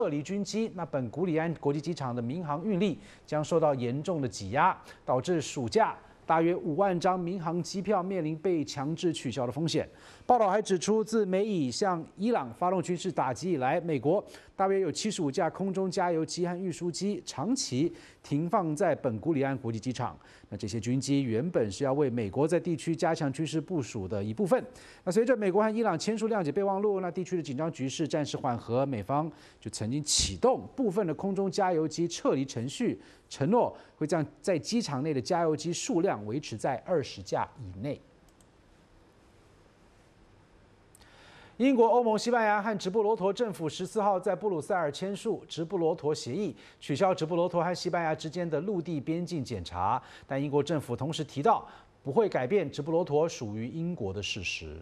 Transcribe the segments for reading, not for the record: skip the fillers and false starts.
撤离军机，那本古里安国际机场的民航运力将受到严重的挤压，导致暑假大约5万张民航机票面临被强制取消的风险。报道还指出，自美以向伊朗发动军事打击以来，美国大约有75架空中加油机和运输机长期停放在本古里安国际机场。那这些军机原本是要为美国在地区加强军事部署的一部分。那随着美国和伊朗签署谅解备忘录，那地区的紧张局势暂时缓和，美方就曾经启动部分的空中加油机撤离程序，承诺会将在机场内的加油机数量维持在20架以内。英国、欧盟、西班牙和直布罗陀政府14号在布鲁塞尔签署直布罗陀协议，取消直布罗陀和西班牙之间的陆地边境检查。但英国政府同时提到，不会改变直布罗陀属于英国的事实。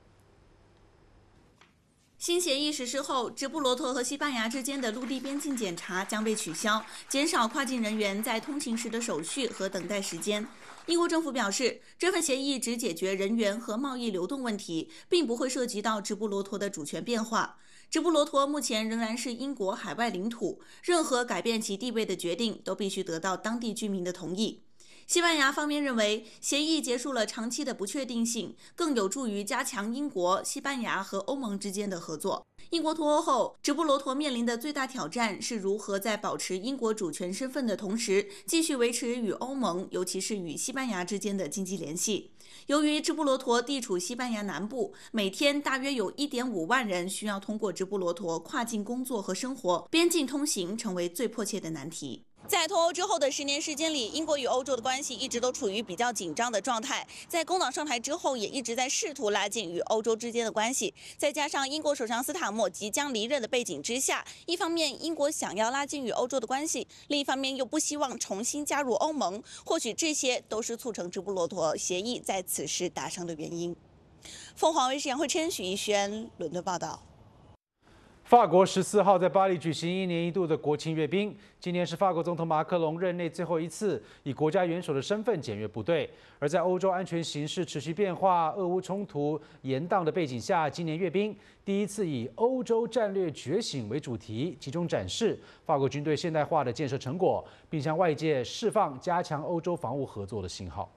新协议实施后，直布罗陀和西班牙之间的陆地边境检查将被取消，减少跨境人员在通勤时的手续和等待时间。英国政府表示，这份协议只解决人员和贸易流动问题，并不会涉及到直布罗陀的主权变化。直布罗陀目前仍然是英国海外领土，任何改变其地位的决定都必须得到当地居民的同意。西班牙方面认为，协议结束了长期的不确定性，更有助于加强英国、西班牙和欧盟之间的合作。英国脱欧后，直布罗陀面临的最大挑战是如何在保持英国主权身份的同时，继续维持与欧盟，尤其是与西班牙之间的经济联系。由于直布罗陀地处西班牙南部，每天大约有1.5万人需要通过直布罗陀跨境工作和生活，边境通行成为最迫切的难题。在脱欧之后的10年时间里，英国与欧洲的关系一直都处于比较紧张的状态。在工党上台之后，也一直在试图拉近与欧洲之间的关系。再加上英国首相斯塔默即将离任的背景之下，一方面英国想要拉近与欧洲的关系，另一方面又不希望重新加入欧盟。或许这些都是促成直布罗陀协议在此时达成的原因。凤凰卫视杨慧琛、许逸轩伦敦报道。 法国14号在巴黎举行1年1度的国庆阅兵，今年是法国总统马克龙任内最后一次以国家元首的身份检阅部队。而在欧洲安全形势持续变化、俄乌冲突延宕的背景下，今年阅兵第一次以欧洲战略觉醒为主题，集中展示法国军队现代化的建设成果，并向外界释放加强欧洲防务合作的信号。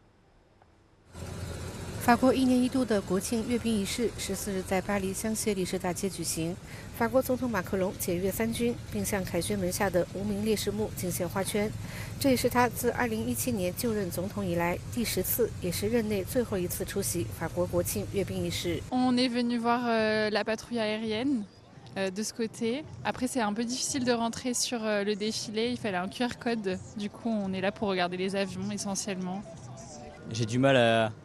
法国1年1度的国庆阅兵仪式14日在巴黎香榭丽舍大街举行。法国总统马克龙检阅3军，并向凯旋门下的无名烈士墓敬献花圈。这也是他自2017年就任总统以来第10次，也是任内最后一次出席法国国庆阅兵仪式。 On est venu voir la patrouille aérienne. De ce côté. Après, c'est un peu difficile de rentrer sur le défilé. Il fallait un QR code. Du coup, on est là pour regarder les avions essentiellement. J'ai du mal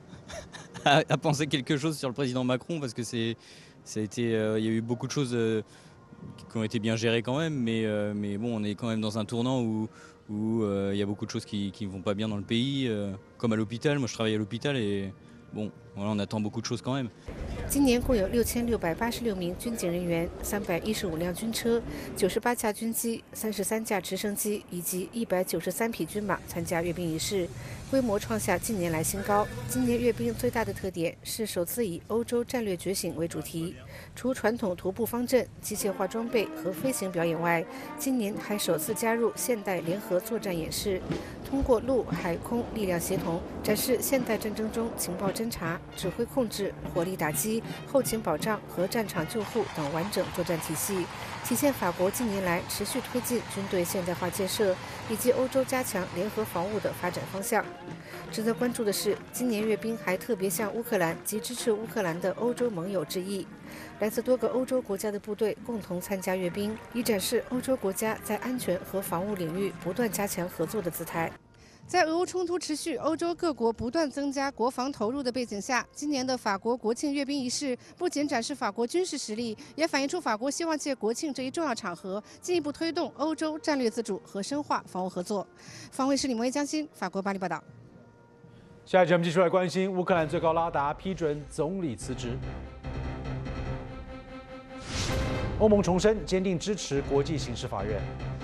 à penser quelque chose sur le président Macron parce que il y a eu beaucoup de choses qui ont été bien gérées quand même, mais bon, on est quand même dans un tournant où il y a beaucoup de choses qui ne vont pas bien dans le pays, comme à l'hôpital. Moi, je travaille à l'hôpital et bon, voilà, on attend beaucoup de choses quand même. 今年共有6686名军警人员、315辆军车、98架军机、33架直升机以及193匹军马参加阅兵仪式，规模创下近年来新高。今年阅兵最大的特点是首次以欧洲战略觉醒为主题，除传统徒步方阵、机械化装备和飞行表演外，今年还首次加入现代联合作战演示，通过陆海空力量协同，展示现代战争中情报侦察、指挥控制、火力打击、后勤保障和战场救护等完整作战体系，体现法国近年来持续推进军队现代化建设以及欧洲加强联合防务的发展方向。值得关注的是，今年阅兵还特别向乌克兰及支持乌克兰的欧洲盟友致意，来自多个欧洲国家的部队共同参加阅兵，以展示欧洲国家在安全和防务领域不断加强合作的姿态。在俄乌冲突持续、欧洲各国不断增加国防投入的背景下，今年的法国国庆阅兵仪式不仅展示法国军事实力，也反映出法国希望借国庆这一重要场合，进一步推动欧洲战略自主和深化防务合作。方卫视李萌江欣，法国巴黎报道。 下一节我们继续来关心乌克兰最高拉达批准总理辞职。欧盟重申坚定支持国际刑事法院。